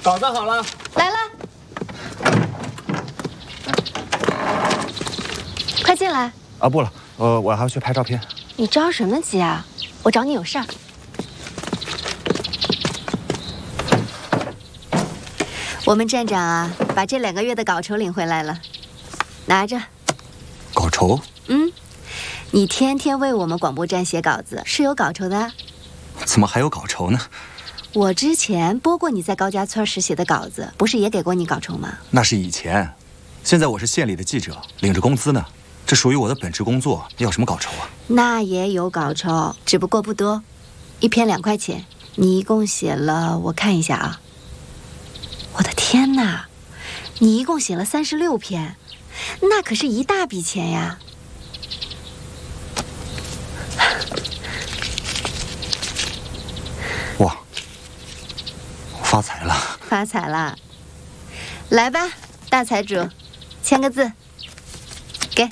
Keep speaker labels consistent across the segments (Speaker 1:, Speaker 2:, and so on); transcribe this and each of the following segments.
Speaker 1: 稿子好了，
Speaker 2: 来了，快进来。
Speaker 3: 啊，不了，我还要去拍照片。
Speaker 2: 你着什么急啊？我找你有事儿。我们站长啊，把这2个月的稿酬领回来了，拿着。
Speaker 3: 稿酬？
Speaker 2: 你天天为我们广播站写稿子，是有稿酬的。
Speaker 3: 怎么还有稿酬呢？
Speaker 2: 我之前播过你在高家村时写的稿子，不是也给过你稿酬吗？
Speaker 3: 那是以前，现在我是县里的记者，领着工资呢，这属于我的本职工作，要什么稿酬啊？
Speaker 2: 那也有稿酬，只不过不多，1篇2块钱。你一共写了，我看一下啊。我的天哪，你一共写了36篇，那可是一大笔钱呀！
Speaker 3: 哇，发财了！
Speaker 2: 发财了！来吧，大财主，签个字，给，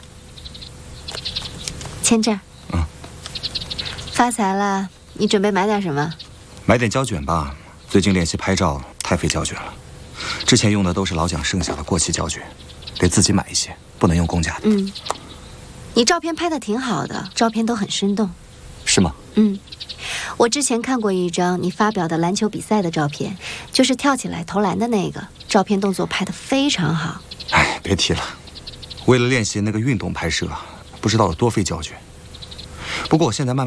Speaker 2: 签这儿。发财了，你准备买点什么？
Speaker 3: 买点胶卷吧，最近练习拍照太费胶卷了，之前用的都是老蒋剩下的过期胶卷，得自己买一些，不能用公家的。
Speaker 2: 你照片拍得挺好的，照片都很生动。
Speaker 3: 是吗？
Speaker 2: 我之前看过一张你发表的篮球比赛的照片，就是跳起来投篮的那个，照片动作拍得非常好。
Speaker 3: 哎，别提了，为了练习那个运动拍摄，不知道有多费胶卷。不过我现在慢慢